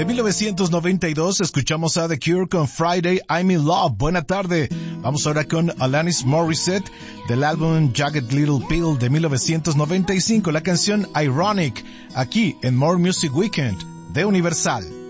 De 1992 escuchamos a The Cure con Friday I'm in Love. Buena tarde. Vamos ahora con Alanis Morissette del álbum Jagged Little Pill de 1995, la canción Ironic, aquí en More Music Weekend de Universal.